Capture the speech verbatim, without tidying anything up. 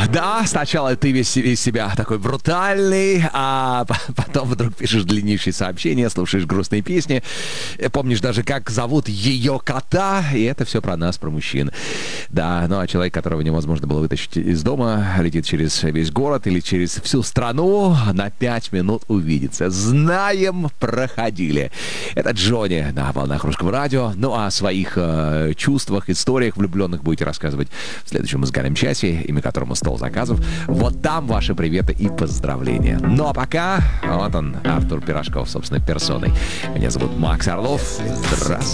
Да, сначала ты весь из себя такой брутальный, а потом вдруг пишешь длиннейшие сообщения, слушаешь грустные песни, помнишь даже, как зовут ее кота, и это все про нас, про мужчин. Да, ну а человек, которого невозможно было вытащить из дома, летит через весь город или через всю страну, на пять минут увидится. Знаем, проходили. Это Джонни на волнах Русского радио. Ну а о своих э, чувствах, историях влюбленных будете рассказывать в следующем музыкальном часе, имя которому «Стол заказов». Вот там ваши приветы и поздравления. Ну а пока, вот он, Артур Пирожков, собственной персоной. Меня зовут Макс Орлов. Здравствуйте.